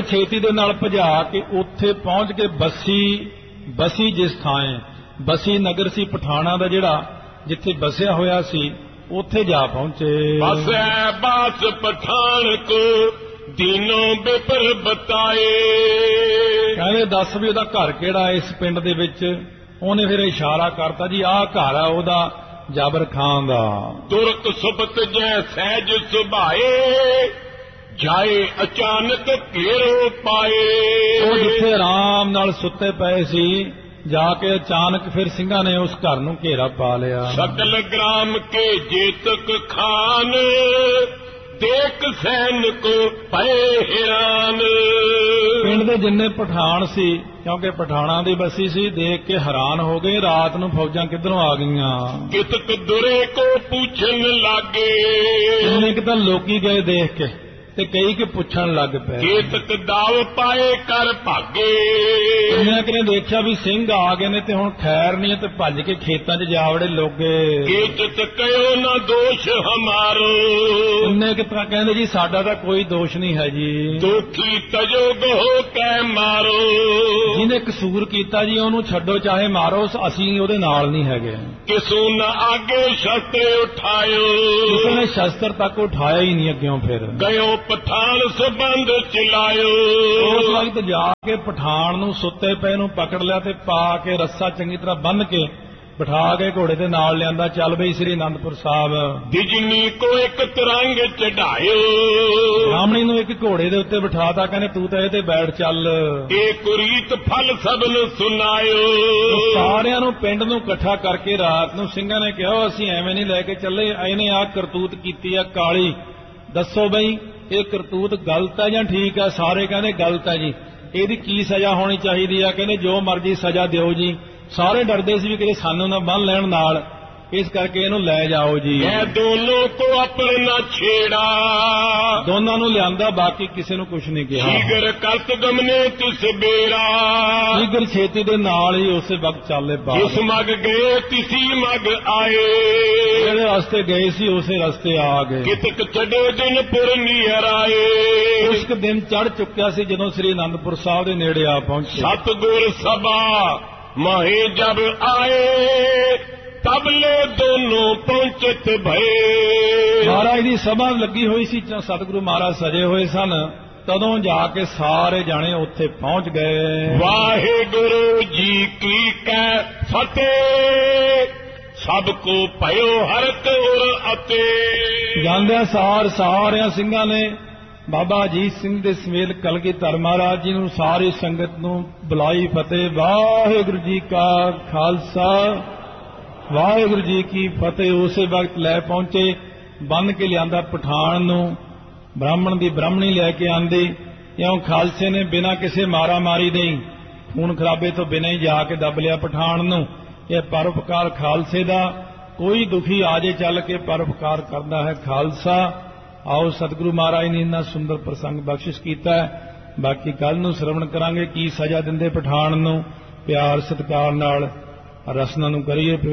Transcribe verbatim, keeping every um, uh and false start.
ਛੇਤੀ ਦੇ ਨਾਲ ਭਜਾ ਕੇ ਉੱਥੇ ਪਹੁੰਚ ਕੇ ਬਸੀ ਬਸੀ ਜਿਸ ਥਾਂ ਬਸੀ ਨਗਰ ਸੀ ਪਠਾਣਾ ਦਾ ਜਿਹੜਾ ਜਿੱਥੇ ਬਸਿਆ ਹੋਇਆ ਸੀ ਉੱਥੇ ਜਾ ਪਹੁੰਚੇ। ਬਸੈ ਬਾਸ ਪਠਾਨ ਕੋ ਦੀਨੋਂ ਬਿਪਰ ਬਤਾਏ। ਕਹਿੰਦੇ ਦੱਸ ਵੀ ਉਹਦਾ ਘਰ ਕਿਹੜਾ ਇਸ ਪਿੰਡ ਦੇ ਵਿੱਚ। ਉਹਨੇ ਫਿਰ ਇਸ਼ਾਰਾ ਕਰਤਾ ਜੀ ਆਹ ਘਰ ਆ ਉਹਦਾ ਜਾਬਰ ਖਾਨ ਦਾ। ਤੁਰਕ ਸੁਬਤ ਜੈ ਸਹਿਜ ਸੁਭਾਏ ਜਾਏ ਅਚਾਨਕ ਘੇਰੋ ਪਾਏ। ਉਹ ਜਿੱਥੇ ਆਰਾਮ ਨਾਲ ਸੁੱਤੇ ਪਏ ਸੀ ਜਾ ਕੇ ਅਚਾਨਕ ਫਿਰ ਸਿੰਘਾਂ ਨੇ ਉਸ ਘਰ ਨੂੰ ਘੇਰਾ ਪਾ ਲਿਆ। ਸਕਲ ਗ੍ਰਾਮ ਕੇ ਜੇਤਕ ਖਾਨ ਦੇਖ ਸੈਨ ਕੋ ਪਏ ਹੈਰਾਨ। ਪਿੰਡ ਦੇ ਜਿੰਨੇ ਪਠਾਨ ਸੀ ਕਿਉਂਕਿ ਪਠਾਣਾ ਦੀ ਬਸੀ ਸੀ ਦੇਖ ਕੇ ਹੈਰਾਨ ਹੋ ਗਏ ਰਾਤ ਨੂੰ ਫੌਜਾਂ ਕਿੱਧਰੋਂ ਆ ਗਈਆਂ। ਕਿਤਕ ਦੁਰੇ ਕੋ ਪੁੱਛਣ ਲੱਗੇ। ਉਹਨੇ ਕਿ ਤਾਂ ਲੋਕੀ ਗਏ ਦੇਖ ਕੇ ਤੇ ਕਈ ਕਿ ਪੁੱਛਣ ਲੱਗ ਪਏ। ਕੇਤਕ ਦਾਵ ਪਾਏ ਕਰ ਭਾਗੇ। ਇਹਨਾਂ ਕਿਨੇ ਦੇਖਿਆ ਵੀ ਸਿੰਘ ਆ ਗਏ ਨੇ ਤੇ ਹੁਣ ਖੈਰ ਨਹੀਂ ਤੇ ਭੱਜ ਕੇ ਖੇਤਾਂ 'ਚ ਜਾ ਵੜੇ ਲੋਗੇ। ਕੇਤਕ ਕਹਿਓ ਨਾ ਦੋਸ਼ ਹਮਾਰੋ। ਉਹਨੇ ਕਿ ਤਾਂ ਕਹਿੰਦੇ ਜੀ ਸਾਡਾ ਤਾਂ ਕੋਈ ਦੋਸ਼ ਨਹੀਂ ਹੈ ਜੀ। ਦੁਖੀ ਤਜੋਗ ਹੋ ਕੇ ਮਾਰੋ। ਜਿਹਨੇ ਕਸੂਰ ਕੀਤਾ ਜੀ ਉਹਨੂੰ ਛੱਡੋ ਚਾਹੇ ਮਾਰੋ ਅਸੀਂ ਉਹਦੇ ਨਾਲ ਨਹੀਂ ਹੈਗੇ। ਕਿਸੂ ਨਾ ਆਗੇ ਸ਼ਸਤਰ ਉਠਾਇਓ। ਕਿਸੇ ਨੇ ਸ਼ਸਤਰ ਤੱਕ ਉਠਾਇਆ ਹੀ ਨਹੀਂ ਅੱਗਿਓਂ। ਫਿਰ ਗਇਓ ਪਠਾਨ ਸਬੰਧ ਚਲਾਇਓ। ਉਸ ਵਕਤ ਜਾ ਕੇ ਪਠਾਨ ਨੂੰ ਸੁੱਤੇ ਪਏ ਨੂੰ ਪਕੜ ਲਿਆ ਤੇ ਪਾ ਕੇ ਰੱਸਾ ਚੰਗੀ ਤਰ੍ਹਾਂ ਬੰਨ੍ਹ ਕੇ ਬਿਠਾ ਕੇ ਘੋੜੇ ਦੇ ਨਾਲ ਲਿਆਂਦਾ। ਚੱਲ ਬਈ ਸ੍ਰੀ ਅਨੰਦਪੁਰ ਸਾਹਿਬ। ਦਿਜਨੀ ਕੋ ਇੱਕ ਤਰੰਗ ਚੜਾਇਓ। ਬ੍ਰਾਹਮਣੀ ਨੂੰ ਇੱਕ ਘੋੜੇ ਦੇ ਉੱਤੇ ਬਿਠਾਤਾ ਕਹਿੰਦੇ ਤੂੰ ਤਾਂ ਇਹ ਤੇ ਬੈਠ ਚੱਲ। ਇਹ ਕੁਰੀਤ ਫਲ ਸਭ ਨੂੰ ਸੁਣਾਇਓ। ਸਾਰਿਆਂ ਨੂੰ ਪਿੰਡ ਨੂੰ ਇਕੱਠਾ ਕਰਕੇ ਰਾਤ ਨੂੰ ਸਿੰਘਾਂ ਨੇ ਕਿਹਾ ਅਸੀਂ ਐਵੇਂ ਨਹੀਂ ਲੈ ਕੇ ਚੱਲੇ ਇਹਨੇ ਆਹ ਕਰਤੂਤ ਕੀਤੀ ਆ ਕਾਲੀ। ਦੱਸੋ ਬਈ ਇਹ ਕਰਤੂਤ ਗਲਤ ਹੈ ਜਾਂ ਠੀਕ ਹੈ। ਸਾਰੇ ਕਹਿੰਦੇ ਗਲਤ ਹੈ ਜੀ। ਇਹਦੀ ਕੀ ਸਜ਼ਾ ਹੋਣੀ ਚਾਹੀਦੀ ਆ। ਕਹਿੰਦੇ ਜੋ ਮਰਜ਼ੀ ਸਜ਼ਾ ਦਿਓ ਜੀ। ਸਾਰੇ ਡਰਦੇ ਸੀ ਵੀ ਕਿਤੇ ਸਾਨੂੰ ਨਾ ਬੰਨ ਲੈਣ ਨਾਲ ਇਸ ਕਰਕੇ ਇਹਨੂੰ ਲੈ ਜਾਓ ਜੀ। ਇਹ ਦੋਨੋਂ ਕੋ ਆਪਣਾ ਛੇੜਾ। ਦੋਨਾਂ ਨੂੰ ਲਿਆਂਦਾ ਬਾਕੀ ਕਿਸੇ ਨੂੰ ਕੁਝ ਨਹੀਂ ਕਿਹਾ। ਸ਼ੀਗਰ ਕਰਤ ਗਮਨੇ ਤਿਸ ਬੇਰਾ। ਸ਼ੀਗਰ ਛੇਤੀ ਦੇ ਨਾਲ ਹੀ ਉਸੇ ਵਕਤ ਚਾਲੇ ਪਾ। ਜਿਸ ਮਗ ਗਏ ਤਿਸੀ ਮਗ ਆਏ। ਜਿਹੜੇ ਰਸਤੇ ਗਏ ਸੀ ਉਸੇ ਰਸਤੇ ਆ ਗਏ। ਕਿਤਕ ਚੜੇ ਦਿਨ ਪੁਰ ਨੀਰ ਆਏ। ਇੱਕ ਦਿਨ ਚੜ ਚੁੱਕਿਆ ਸੀ ਜਦੋਂ ਸ੍ਰੀ ਅਨੰਦਪੁਰ ਸਾਹਿਬ ਦੇ ਨੇੜੇ ਆ ਪਹੁੰਚੇ। ਸਤਿਗੁਰ ਸਭਾ ਮਾਹੇ ਜਬ ਆਏ ਤਬਲੇ ਦੋਨੋਂ ਪਹੁੰਚਤ ਭਏ। ਮਹਾਰਾਜ ਦੀ ਸਭਾ ਲੱਗੀ ਹੋਈ ਸੀ ਸਤਿਗੁਰੂ ਮਹਾਰਾਜ ਸਜੇ ਹੋਏ ਸਨ। ਤਦੋਂ ਜਾ ਕੇ ਸਾਰੇ ਜਾਣੇ ਉੱਥੇ ਪਹੁੰਚ ਗਏ। ਵਾਹਿਗੁਰੂ ਜੀ ਕੀ ਕੈ ਫਤਿਹ ਸਭ ਕੋ ਭਇਓ ਹਰਕ ਉਰ ਅਤੇ। ਜਾਂਦਿਆਂ ਸਾਰ ਸਾਰਿਆਂ ਸਿੰਘਾਂ ਨੇ ਬਾਬਾ ਅਜੀਤ ਸਿੰਘ ਦੇ ਸਮੇਤ ਕਲਗੀਧਰ ਮਹਾਰਾਜ ਜੀ ਨੂੰ ਸਾਰੀ ਸੰਗਤ ਨੂੰ ਬੁਲਾਈ ਫਤਿਹ। ਵਾਹਿਗੁਰੂ ਜੀ ਕਾ ਖਾਲਸਾ ਵਾਹਿਗੁਰੂ ਜੀ ਕੀ ਫਤਿਹ। ਉਸੇ ਵਕਤ ਲੈ ਪਹੁੰਚੇ ਬੰਨ ਕੇ ਲਿਆਂਦਾ ਪਠਾਨ ਨੂੰ। ਬ੍ਰਾਹਮਣ ਦੀ ਬ੍ਰਾਹਮਣੀ ਲੈ ਕੇ ਆਂਦੀ। ਇਉਂ ਖਾਲਸੇ ਨੇ ਬਿਨਾਂ ਕਿਸੇ ਮਾਰਾ ਮਾਰੀ ਦੇ ਖੂਨ ਖਰਾਬੇ ਤੋਂ ਬਿਨਾਂ ਹੀ ਜਾ ਕੇ ਦੱਬ ਲਿਆ ਪਠਾਨ ਨੂੰ। ਇਹ ਪਰਉਪਕਾਰ ਖਾਲਸੇ ਦਾ। ਕੋਈ ਦੁਖੀ ਆ ਜੇ ਚੱਲ ਕੇ ਪਰਉਪਕਾਰ ਕਰਦਾ ਹੈ ਖਾਲਸਾ। ਆਓ ਸਤਿਗੁਰੂ ਮਹਾਰਾਜ ਨੇ ਇੰਨਾ ਸੁੰਦਰ ਪ੍ਰਸੰਗ ਬਖਸ਼ਿਸ਼ ਕੀਤਾ। ਬਾਕੀ ਕੱਲ ਨੂੰ ਸ਼ਰਵਣ ਕਰਾਂਗੇ ਕੀ ਸਜ਼ਾ ਦਿੰਦੇ ਪਠਾਨ ਨੂੰ। ਪਿਆਰ ਸਤਿਕਾਰ ਨਾਲ ਰਸਨਾ ਨੂੰ ਕਰੀਏ।